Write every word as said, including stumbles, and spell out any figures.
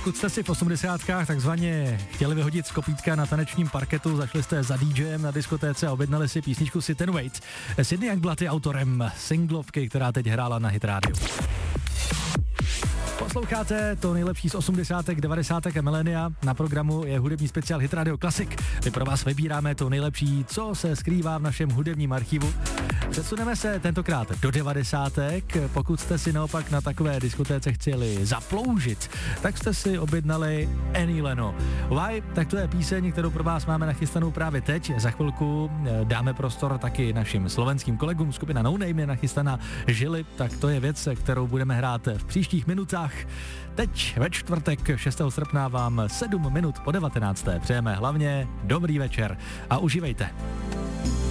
Pokud jste si v osmdesátkách takzvaně chtěli vyhodit z kopítka na tanečním parketu, zašli jste za DJem na diskotéce a objednali si písničku Sit and Wait. Sydney Youngblood je autorem singlovky, která teď hrála na Hit rádiu. Posloucháte to nejlepší z osmdesátek, devadesátek a milénia. Na programu je hudební speciál Hit Radio Classic. My pro vás vybíráme to nejlepší, co se skrývá v našem hudebním archivu. Přesuneme se tentokrát do devadesátek. Pokud jste si naopak na takové diskotéce chtěli zaploužit, tak jste si objednali Annie Leno. Why? Tak to je píseň, kterou pro vás máme nachystanou právě teď. Za chvilku dáme prostor taky našim slovenským kolegům. Skupina No Name je nachystaná Žili, tak to je věc, kterou budeme hrát v příštích minutách. Teď ve čtvrtek šestého srpna vám sedm minut po devatenácté přejeme hlavně dobrý večer a užívejte.